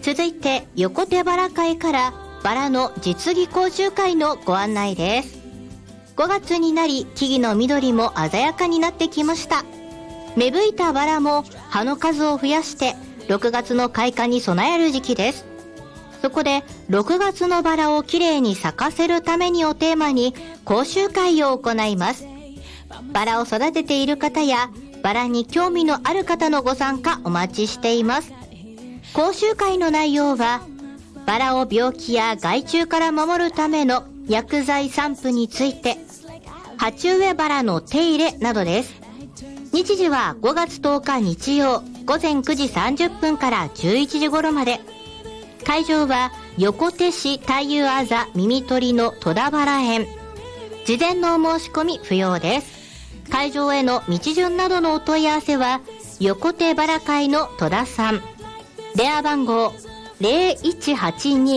続いて横手バラ会からバラの実技講習会のご案内です。5月になり木々の緑も鮮やかになってきました。芽吹いたバラも葉の数を増やして6月の開花に備える時期です。そこで6月のバラをきれいに咲かせるためにをテーマに講習会を行います。バラを育てている方やバラに興味のある方のご参加お待ちしています。講習会の内容はバラを病気や害虫から守るための薬剤散布について、鉢植えバラの手入れなどです。日時は5月10日日曜午前9時30分から11時頃まで。会場は横手市太夫あざ耳取りの戸田バラ園。事前のお申し込み不要です。会場への道順などのお問い合わせは横手バラ会の戸田さん。電話番号0182